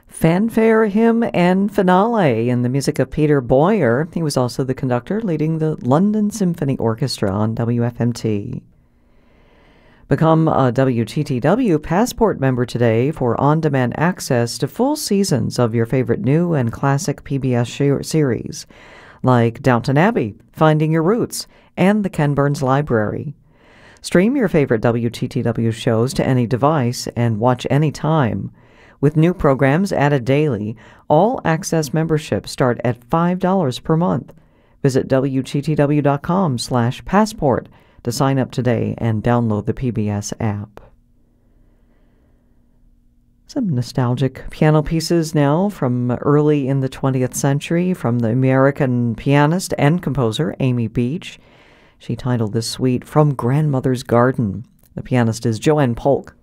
Fanfare, hymn, and finale in the music of Peter Boyer. He was also the conductor leading the London Symphony Orchestra on WFMT. Become a WTTW Passport member today for on-demand access to full seasons of your favorite new and classic PBS series, like Downton Abbey, Finding Your Roots, and the Ken Burns Library. Stream your favorite WTTW shows to any device and watch anytime. With new programs added daily, all access memberships start at $5 per month. Visit WTTW.com/passport to sign up today and download the PBS app. Some nostalgic piano pieces now from early in the 20th century from the American pianist and composer Amy Beach. She titled this suite From Grandmother's Garden. The pianist is Joanne Polk.